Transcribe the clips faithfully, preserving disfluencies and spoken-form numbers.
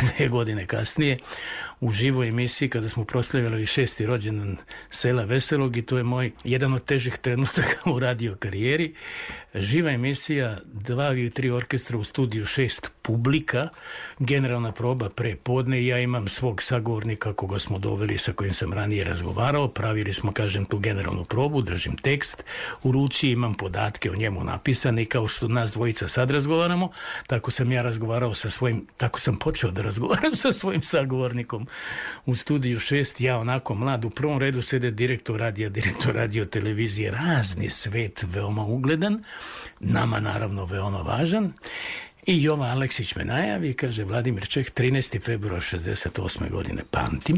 dvije godine kasnije u živoj emisiji kada smo proslavili šesti rođendan sela Veselog, i to je moj jedan od težih trenutaka u radio karijeri. Živa emisija, dva ili tri orkestra u studiju, šest publika, generalna proba pre podne i ja imam svog sagovornika koga smo doveli, sa kojim sam ranije razgovarao. Pravili smo, kažem, tu generalnu probu, držim tekst u ruci, imam podatke o njemu napisane i kao što nas dvojica sad razgovaramo, tako sam ja razgovarao sa svojim, tako sam počeo da razgovaram sa svojim sagovornikom u studiju šest, ja onako mlad, u prvom redu sede direktor radija, direktor radio televizije, razni svet, veoma ugledan, nama naravno veoma važan. I Jova Aleksić me najavi, kaže, Vladimir Čeh, trinaesti februar šezdeset osme godine, pamtim,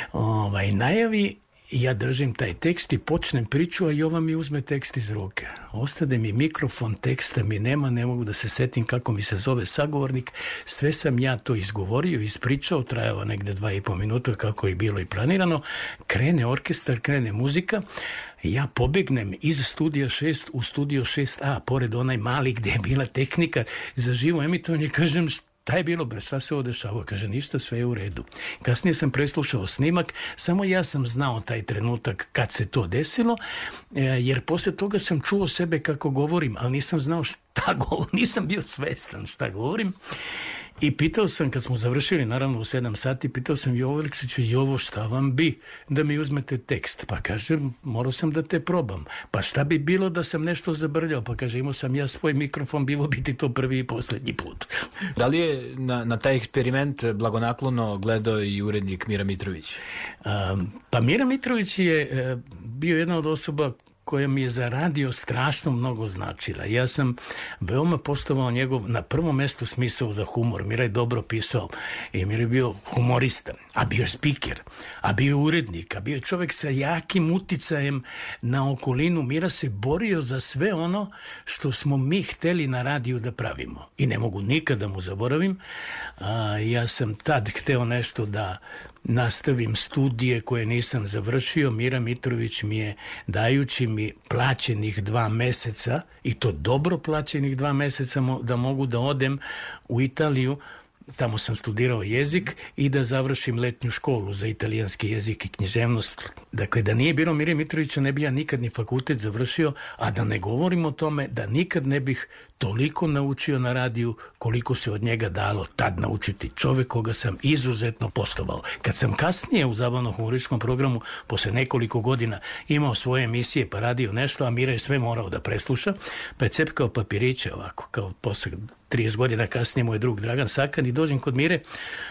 ovaj, najavi, ja držim taj tekst i počnem priču, a Jova mi uzme tekst iz ruke. Ostade mi mikrofon, teksta mi nema, ne mogu da se setim kako mi se zove sagovornik. Sve sam ja to izgovorio, ispričao, trajao negde dva i po minuta kako je bilo i planirano. Krene orkestar, krene muzika. Ja pobegnem iz studija šest u studio šest a, pored onaj mali gde je bila tehnika za živo emitovanje, kažem, šta je bilo, bre, šta se ovo dešava? Kaže, ništa, sve je u redu. Kasnije sam preslušao snimak, samo ja sam znao taj trenutak kad se to desilo, jer posle toga sam čuo sebe kako govorim, ali nisam znao šta govorim, nisam bio svestan šta govorim. I pitao sam, kad smo završili, naravno u sedam sati, pitao sam Jovo Aleksiću, Jovo, šta vam bi da mi uzmete tekst? Pa kaže, morao sam da te probam. Pa šta bi bilo da sam nešto zabrljao? Pa kaže, imao sam ja svoj mikrofon, bilo bi ti to prvi i poslednji put. Da li je na, na taj eksperiment blagonaklono gledao i urednik Mira Mitrović? A, pa Mira Mitrović je e, bio jedna od osoba koja mi je za radio strašno mnogo značila. Ja sam veoma poštovao njegov, na prvom mestu, smisao za humor. Mira je dobro pisao i Mira je bio humorista, a bio je spiker, a bio je urednik, a bio je čovek sa jakim uticajem na okolinu. Mira se borio za sve ono što smo mi hteli na radiju da pravimo. I ne mogu nikada mu zaboravim. A, ja sam tad hteo nešto da nastavim studije koje nisam završio. Mira Mitrović mi je, dajući mi plaćenih dva meseca, i to dobro plaćenih dva meseca, da mogu da odem u Italiju, tamo sam studirao jezik, i da završim letnju školu za italijanski jezik i književnost. Dakle, da nije bilo Mire Mitrovića, ne bi ja nikad ni fakultet završio, a da ne govorim o tome da nikad ne bih toliko naučio na radiju koliko se od njega dalo tad naučiti. Čovek koga sam izuzetno poštovao. Kad sam kasnije u zabavno-humorističkom programu posle nekoliko godina imao svoje emisije pa radio nešto, a Mira je sve morao da presluša, pa je cepkao papiriće ovako, kao posle trideset godina kasnije moj drug Dragan Sakan, i dođem kod Mire,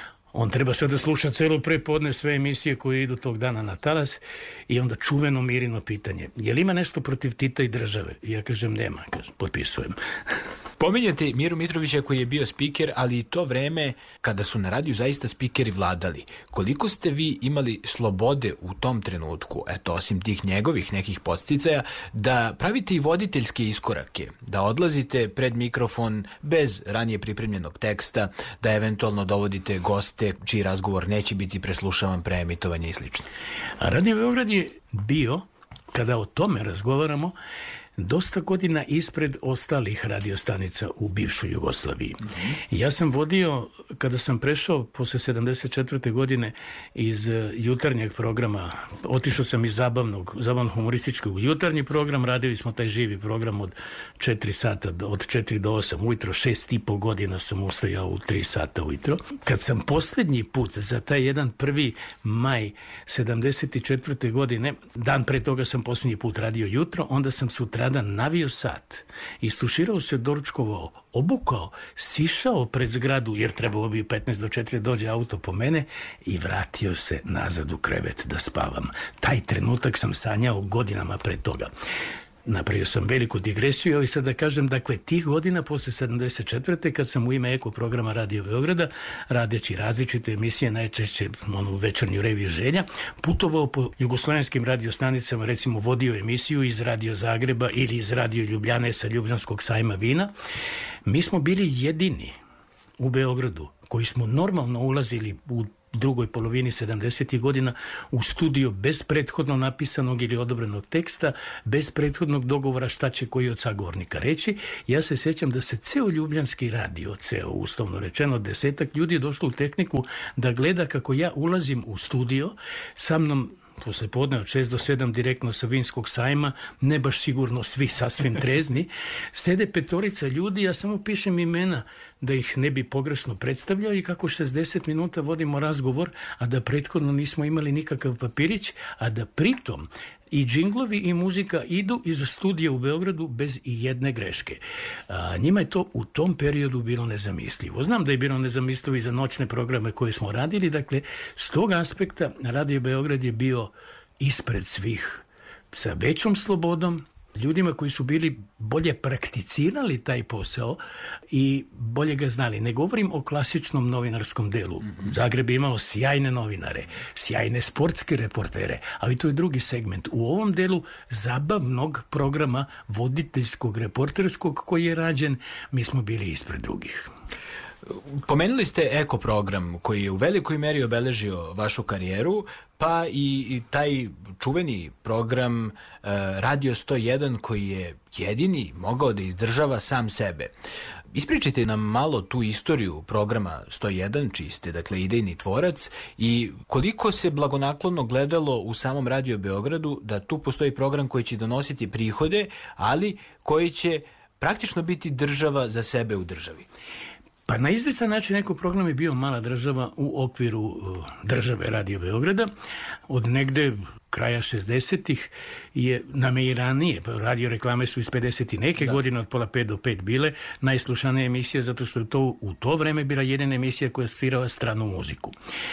on treba sve da sluša celo prepodne sve emisije koje idu tog dana na talas, i onda čuveno Mirino pitanje, je li ima nešto protiv Tita i države? I ja kažem, nema, kažem, potpisujem. Pominjate Miru Mitrovića koji je bio spiker, ali i to vreme kada su na radiju zaista spikeri vladali. Koliko ste vi imali slobode u tom trenutku, eto, osim tih njegovih nekih podsticaja, da pravite i voditeljske iskorake, da odlazite pred mikrofon bez ranije pripremljenog teksta, da eventualno dovodite goste čiji razgovor neće biti preslušavan pre emitovanja i slično? A Radio Beograd je bio, kada o tome razgovaramo, dosta godina ispred ostalih radiostanica u bivšoj Jugoslaviji. Mm-hmm. Ja sam vodio, kada sam prešao posle sedamdeset četvrte godine iz jutarnjeg programa, otišao sam iz zabavnog, zabavno-humorističkog u jutarnji program, radili smo taj živi program od četiri sata, od četiri do osam ujutro, šest i po godina sam ustajao u tri sata ujutro. Kad sam poslednji put za taj jedan prvi maj sedamdeset četvrte godine, dan pre toga sam poslednji put radio jutro, onda sam sutra dan navio sat, istuširao se, doručkovao, obukao, sišao pred zgradu, jer trebalo bi petnaest do četiri dođe auto po mene, i vratio se nazad u krevet da spavam. Taj trenutak sam sanjao godinama pre toga. Napravio sam veliku digresiju, ali sad da kažem, dakle, tih godina posle sedamdeset četvrte kad sam u ime Eko programa Radio Beograda, radeći različite emisije, najčešće onu večernju reviju želja, putovao po jugoslovenskim radiostanicama, recimo vodio emisiju iz Radio Zagreba ili iz Radio Ljubljane sa Ljubljanskog sajma vina. Mi smo bili jedini u Beogradu koji smo normalno ulazili u drugoj polovini sedamdesetih godina u studio bez prethodno napisanog ili odobrenog teksta, bez prethodnog dogovora šta će koji od sagovornika reći. Ja se sjećam da se ceo ljubljanski radio, ceo uslovno rečeno desetak ljudi je došlo u tehniku da gleda kako ja ulazim u studio, sa mnom posle podne od šest do sedam direktno sa Vinskog sajma, ne baš sigurno svi sasvim trezni, sede petorica ljudi, ja samo pišem imena da ih ne bi pogrešno predstavljao i kako šezdeset minuta vodimo razgovor, a da prethodno nismo imali nikakav papirić, a da pritom i džinglovi i muzika idu iz studija u Beogradu bez i jedne greške. A, njima je to u tom periodu bilo nezamislivo. Znam da je bilo nezamislivo i za noćne programe koje smo radili, dakle, s tog aspekta Radio Beograd je bio ispred svih, sa većom slobodom, ljudima koji su bili bolje prakticirali taj posao i bolje ga znali. Ne govorim o klasičnom novinarskom delu. Zagreb je imao sjajne novinare, sjajne sportske reportere, ali to je drugi segment. U ovom delu zabavnog programa voditeljskog, reporterskog koji je rađen, mi smo bili ispred drugih. Pomenuli ste Eko program koji je u velikoj meri obeležio vašu karijeru, pa i, i taj čuveni program uh, Radio sto jedan koji je jedini mogao da izdržava sam sebe. Ispričajte nam malo tu istoriju programa sto jedan, čiji ste, dakle, idejni tvorac, i koliko se blagonaklono gledalo u samom Radio Beogradu da tu postoji program koji će donositi prihode, ali koji će praktično biti država za sebe u državi. Pa na izvestan način Eko program je bio mala država u okviru uh, države Radio Beograda. Od negde kraja šezdesetih je, nam je i ranije, radio reklame su iz pedeset i neke da. godine, od pola pet do pet bile najslušanije emisije, zato što je to u to vreme bila jedina emisija koja svirala stranu muziku.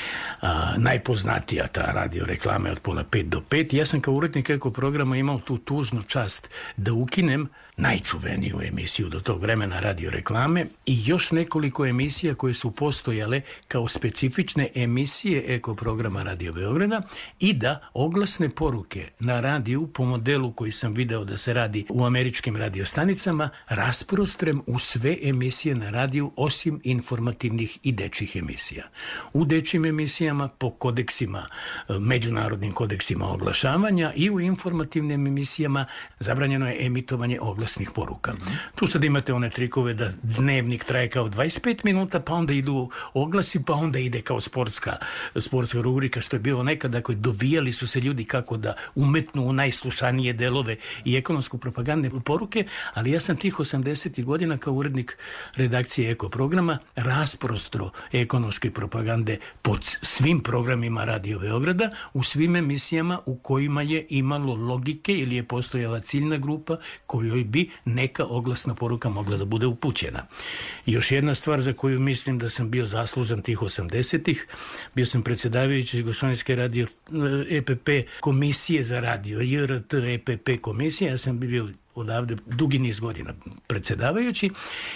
A, najpoznatija ta radio reklame od pola pet do pet. Ja sam kao urednik Eko programa imao tu tužnu čast da ukinem najčuveniju emisiju do tog vremena radio reklame i još nekoliko emisija koje su postojale kao specifične emisije Eko programa Radio Beograda i da oglasne poruke na radiju po modelu koji sam video da se radi u američkim radiostanicama rasprostrem u sve emisije na radiju osim informativnih i dečjih emisija. U dečjim emisijama po kodeksima, međunarodnim kodeksima oglašavanja i u informativnim emisijama zabranjeno je emitovanje oglasnih poruka. Mm-hmm. Tu sad imate one trikove da dnevnik traje kao dvadeset pet minuta, pa onda idu oglasi, pa onda ide kao sportska, sportska rubrika, što je bilo nekada, koji dovijali su se ljudi kako da umetnu u najslušanije delove i ekonomsku propagandne poruke, ali ja sam tih osamdesetih godina kao urednik redakcije Eko programa rasprostro ekonomske propagande pod svim programima Radio Beograda, u svim emisijama u kojima je imalo logike ili je postojala ciljna grupa kojoj bi neka oglasna poruka mogla da bude upućena. I još jedna stvar za koju mislim da sam bio zaslužan tih osamdesetih, bio sam predsjedavajući Jugoslovenske radio E P P komisije za radio, J R T E P P komisije, ja sam bio odavde dugi niz godina predsjedavajući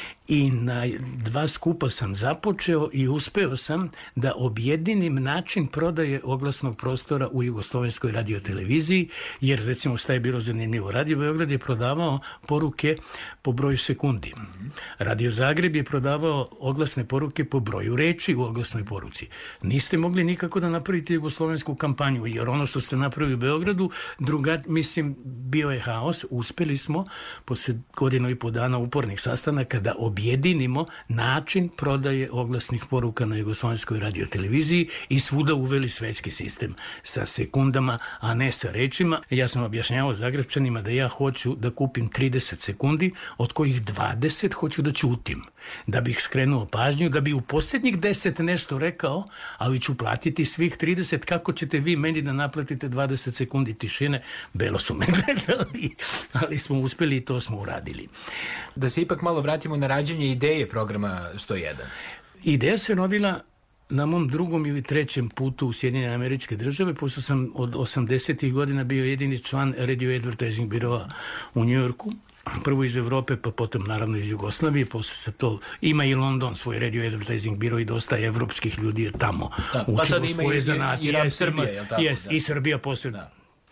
i na dva skupa sam započeo i uspeo sam da objedinim način prodaje oglasnog prostora u Jugoslovenskoj radioteleviziji, jer recimo šta je bilo zanimljivo, Radio Beograd je prodavao poruke po broju sekundi. Radio Zagreb je prodavao oglasne poruke po broju reči u oglasnoj poruci. Niste mogli nikako da napravite jugoslovensku kampanju, jer ono što ste napravili u Beogradu, druga, mislim, bio je haos. Uspeli smo posle godinu i po dana upornih sastanaka da objedinimo način prodaje oglasnih poruka na Jugoslovenskoj radioteleviziji i svuda uveli svetski sistem sa sekundama, a ne sa rečima. Ja sam objašnjavao Zagrebčanima da ja hoću da kupim trideset sekundi, od kojih dvadeset hoću da ćutim, da bih skrenuo pažnju, da bi u posljednjih deset nešto rekao, ali ću platiti svih trideset. Kako ćete vi meni da naplatite dvadeset sekundi tišine? Belo su me gledali, ali smo uspeli i to smo uradili. Da se ipak malo vratimo na rađenje ideje programa sto jedan. Ideja se rodila na mom drugom ili trećem putu u Sjedinjene Američke Države, pošto sam od osamdesetih godina bio jedini član Radio Advertising biroa u Njujorku. Prvo iz Evrope, pa potom naravno iz Jugoslavije, posle se to, ima i London svoj Radio Advertising biro i dosta evropskih ljudi je tamo da, učilo pa svoje i, zanati. I, i, i Srbije, je li tako? Jest, da. I Srbija posle. Da.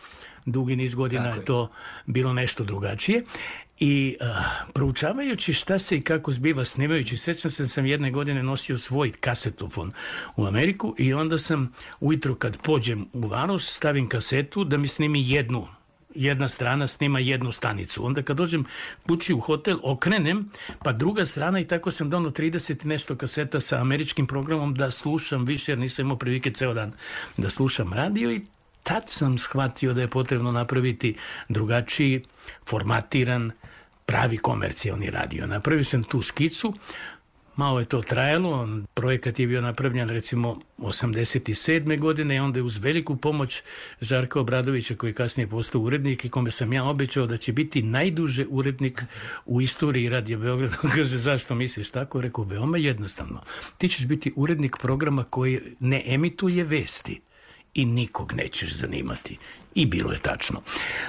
dugi niz godina Tako je je. to bilo nešto drugačije. I uh, proučavajući šta se i kako zbiva snimajući, sjećam se da sam jedne godine nosio svoj kasetofon u Ameriku i onda sam ujutro kad pođem u Varoš stavim kasetu da mi snimi jednu jedna strana snima jednu stanicu. Onda kad dođem kući u hotel, okrenem, pa druga strana i tako sam donio trideset i nešto kaseta sa američkim programom da slušam više, jer nisam imao prilike ceo dan da slušam radio i tad sam shvatio da je potrebno napraviti drugačiji, formatiran, pravi komercijalni radio. Napravio sam tu skicu, malo je to trajalo, projekat je bio napravljen recimo osamdeset sedme godine i onda je uz veliku pomoć Žarka Obradovića koji je kasnije postao urednik i kome sam ja obećao da će biti najduže urednik u istoriji Radio Beograda. Kaže, zašto misliš tako? Rekao, veoma jednostavno. Ti ćeš biti urednik programa koji ne emituje vesti i nikog nećeš zanimati. I bilo je tačno.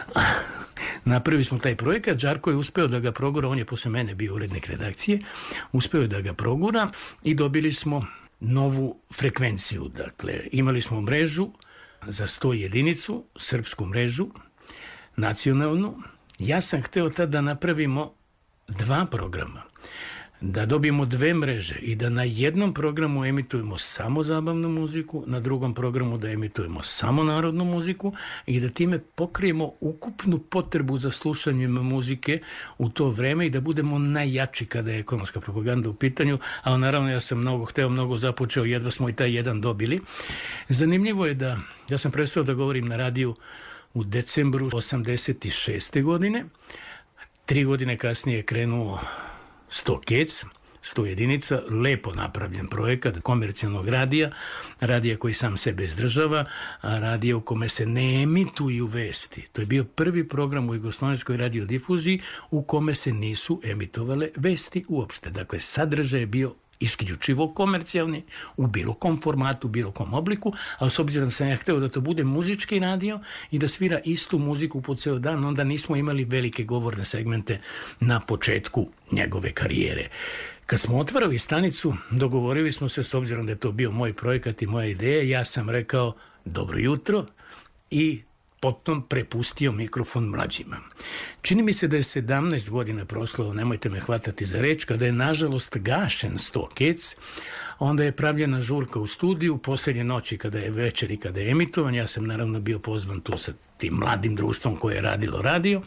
Napravili smo taj projekat, Žarko je uspeo da ga progura, on je posle mene bio urednik redakcije, uspeo je da ga progura i dobili smo novu frekvenciju. Dakle, imali smo mrežu za sto jedinicu, srpsku mrežu, nacionalnu. Ja sam hteo tada da napravimo dva programa, da dobijemo dve mreže i da na jednom programu emitujemo samo zabavnu muziku, na drugom programu da emitujemo samo narodnu muziku i da time pokrijemo ukupnu potrebu za slušanjem muzike u to vreme i da budemo najjači kada je ekonomska propaganda u pitanju, ali naravno ja sam mnogo hteo, mnogo započeo, jedva smo i taj jedan dobili. Zanimljivo je da, ja sam prestao da govorim na radiju u decembru osamdeset šeste godine, tri godine kasnije je krenuo sto kec, sto jedinica, lepo napravljen projekat komercijalnog radija, radija koji sam sebe izdržava, a radija u kome se ne emituju vesti. To je bio prvi program u jugoslovenskoj radiodifuziji u kome se nisu emitovale vesti uopšte. Dakle, sadržaj je bio isključivo komercijalni, u bilo kom formatu, u bilo kom obliku, ali s obzirom da sam ja hteo da to bude muzički radio i da svira istu muziku po ceo dan, onda nismo imali velike govorne segmente na početku njegove karijere. Kad smo otvarali stanicu, dogovorili smo se, s obzirom da je to bio moj projekat i moja ideja, ja sam rekao dobro jutro i potom prepustio mikrofon mlađima. Čini mi se da je sedamnaest godina prošlo, nemojte me hvatati za reč, kada je nažalost gašen sto kec, onda je pravljena žurka u studiju, posljednje noći kada je večer i kada je emitovan, ja sam naravno bio pozvan tu sa tim mladim društvom koje je radilo radio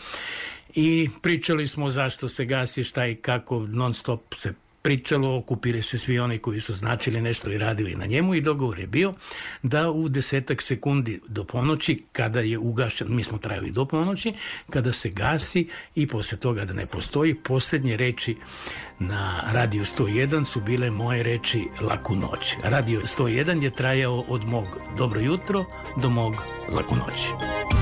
i pričali smo zašto se gasi, šta i kako, non stop se pričalo, okupire se svi oni koji su značili nešto i radili na njemu i dogovor je bio da u desetak sekundi do ponoći, kada je ugašen, mi smo trajali do ponoći, kada se gasi i posle toga da ne postoji, posljednje reči na Radio sto jedan su bile moje reči laku noć. Radio sto jedan je trajao od mog dobro jutro do mog laku noć.